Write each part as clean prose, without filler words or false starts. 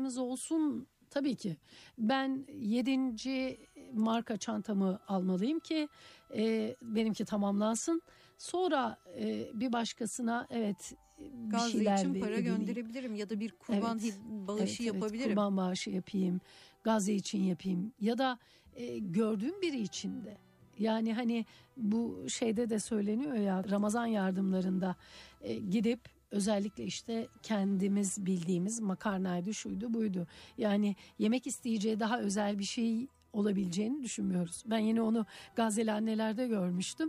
cesaretimiz olsun. Tabii ki ben 7. marka çantamı almalıyım ki benimki tamamlansın. Sonra bir başkasına bir Gazze şeyler için para verebileyim. Gönderebilirim ya da bir kurban bağışı yapabilirim. Kurban bağışı yapayım, Gazze için yapayım ya da gördüğüm biri için de. Yani hani bu şeyde de söyleniyor ya, Ramazan yardımlarında gidip özellikle işte kendimiz bildiğimiz makarnaydı, şuydu buydu. Yani yemek isteyeceği daha özel bir şey olabileceğini düşünmüyoruz. Ben yine onu Gazze'li annelerde görmüştüm.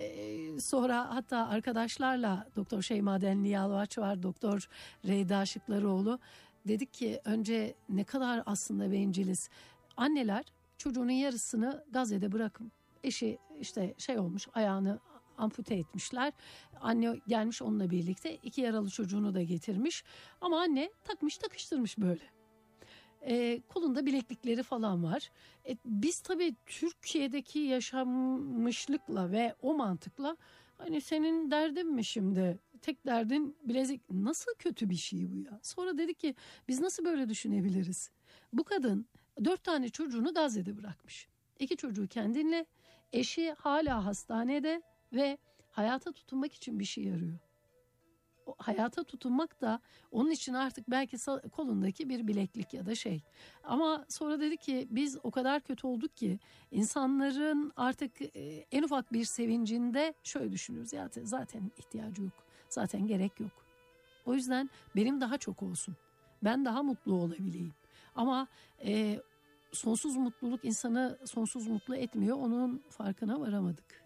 Sonra hatta arkadaşlarla Doktor Şeyma Denli Yalvaç var, Doktor Reyda Şıklaroğlu. Dedik ki önce ne kadar aslında benciliz. Anneler çocuğunun yarısını Gazze'de bırakıp eşi işte olmuş, ayağını ampute etmişler. Anne gelmiş onunla birlikte 2 yaralı çocuğunu da getirmiş. Ama anne takmış takıştırmış böyle. Kolunda bileklikleri falan var. Biz tabii Türkiye'deki yaşanmışlıkla ve o mantıkla hani senin derdin mi şimdi? Tek derdin bilezik. Nasıl kötü bir şey bu ya? Sonra dedik ki biz nasıl böyle düşünebiliriz? Bu kadın 4 tane çocuğunu Gazze'de bırakmış. 2 çocuğu kendinle, eşi hala hastanede ve hayata tutunmak için bir şey arıyor. O hayata tutunmak da onun için artık belki kolundaki bir bileklik ya da şey. Ama sonra dedi ki biz o kadar kötü olduk ki insanların artık en ufak bir sevincinde şöyle düşünüyoruz. Zaten ihtiyacı yok. Zaten gerek yok. O yüzden benim daha çok olsun. Ben daha mutlu olabileyim. Ama sonsuz mutluluk insanı sonsuz mutlu etmiyor. Onun farkına varamadık.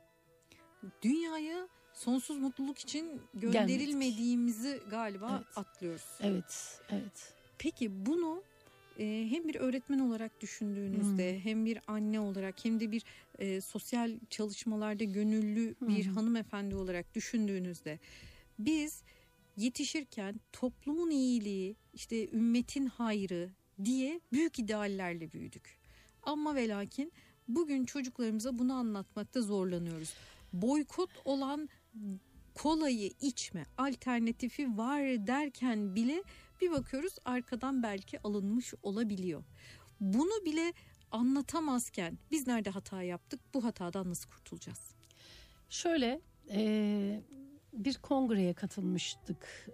Dünyaya sonsuz mutluluk için gönderilmediğimizi galiba atlıyoruz. Evet. Peki bunu hem bir öğretmen olarak düşündüğünüzde hem bir anne olarak hem de bir sosyal çalışmalarda gönüllü bir hanımefendi olarak düşündüğünüzde biz yetişirken toplumun iyiliği, işte ümmetin hayrı diye büyük ideallerle büyüdük. Ama ve lakin bugün çocuklarımıza bunu anlatmakta zorlanıyoruz. Boykot olan kolayı içme alternatifi var derken bile bir bakıyoruz arkadan belki alınmış olabiliyor. Bunu bile anlatamazken biz nerede hata yaptık, bu hatadan nasıl kurtulacağız? Şöyle bir kongreye katılmıştık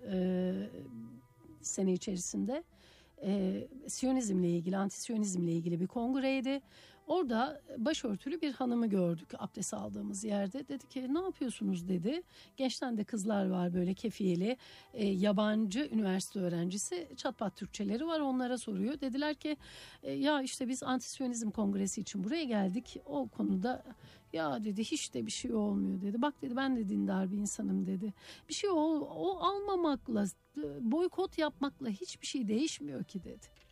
sene içerisinde. Siyonizmle ilgili, antisiyonizmle ilgili bir kongreydi. Orada başörtülü bir hanımı gördük abdest aldığımız yerde. Dedi ki ne yapıyorsunuz dedi. Gençten de kızlar var böyle kefiyeli, yabancı üniversite öğrencisi, çatpat Türkçeleri var, onlara soruyor. Dediler ki ya işte biz antisiyonizm kongresi için buraya geldik. O konuda ya dedi hiç de bir şey olmuyor dedi. Bak dedi ben de dindar bir insanım dedi. Bir şey o almamakla, boykot yapmakla hiçbir şey değişmiyor ki dedi.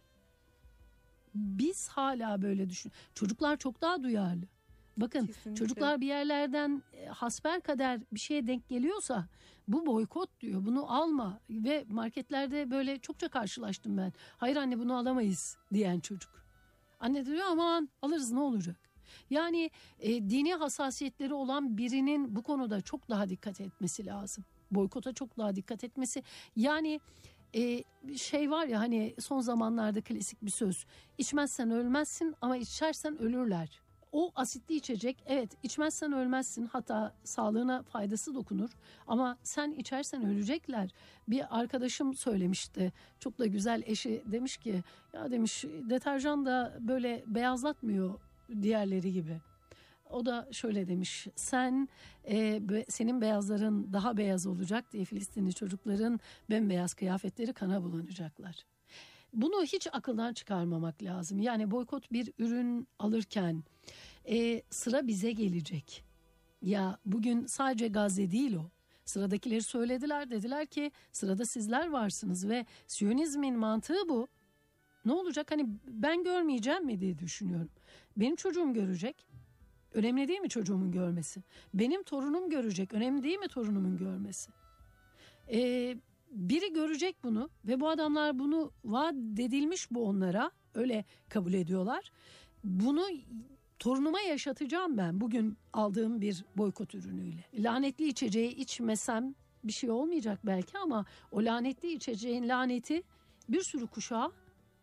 Biz hala böyle düşün. Çocuklar çok daha duyarlı. Bakın kesinlikle. Çocuklar bir yerlerden hasbelkader bir şeye denk geliyorsa bu boykot diyor. Bunu alma ve marketlerde böyle çokça karşılaştım ben. Hayır anne bunu alamayız diyen çocuk. Anne diyor aman alırız ne olacak? Yani dini hassasiyetleri olan birinin bu konuda çok daha dikkat etmesi lazım. Boykota çok daha dikkat etmesi. Yani şey var ya hani son zamanlarda klasik bir söz. İçmezsen ölmezsin ama içersen ölürler. O asitli içecek evet içmezsen ölmezsin, hatta sağlığına faydası dokunur ama sen içersen ölecekler. Bir arkadaşım söylemişti çok da güzel, eşi demiş ki ya demiş deterjan da böyle beyazlatmıyor diğerleri gibi. O da şöyle demiş, senin beyazların daha beyaz olacak diye Filistinli çocukların bembeyaz kıyafetleri kana bulanacaklar. Bunu hiç akıldan çıkarmamak lazım. Yani boykot bir ürün alırken sıra bize gelecek. Ya bugün sadece Gazze değil o. Sıradakileri söylediler, dediler ki sırada sizler varsınız ve Siyonizmin mantığı bu. Ne olacak hani ben görmeyeceğim mi diye düşünüyorum. Benim çocuğum görecek. Önemli değil mi çocuğumun görmesi? Benim torunum görecek. Önemli değil mi torunumun görmesi? Biri görecek bunu ve bu adamlar bunu vaat edilmiş bu onlara. Öyle kabul ediyorlar. Bunu torunuma yaşatacağım ben bugün aldığım bir boykot ürünüyle. Lanetli içeceği içmesem bir şey olmayacak belki ama o lanetli içeceğin laneti bir sürü kuşağa